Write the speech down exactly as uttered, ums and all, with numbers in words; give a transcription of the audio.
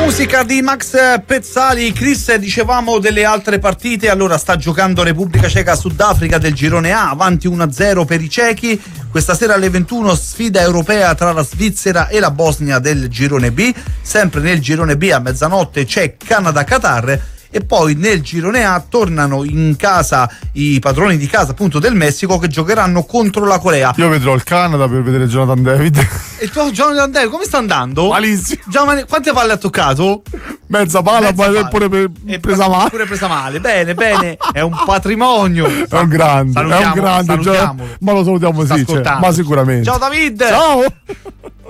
Musica di Max Pezzali. Chris, dicevamo delle altre partite. Allora, sta giocando Repubblica Ceca Sudafrica del girone A, avanti uno a zero per i cechi. Questa sera alle ventuno sfida europea tra la Svizzera e la Bosnia del girone B. Sempre nel girone B a mezzanotte c'è Canada-Qatar. E poi nel girone A tornano in casa i padroni di casa appunto del Messico, che giocheranno contro la Corea. Io vedrò il Canada per vedere Jonathan David. E il tuo Jonathan David come sta andando? Malissimo. Già, quante palle ha toccato? Mezza palla, Mezza ma è pure pre- e presa male. Pure presa male. Bene, bene, è un patrimonio. È un grande, Salutiamo, è un grande. Già, ma lo salutiamo, sì, cioè, ma sicuramente. Ciao David. Ciao.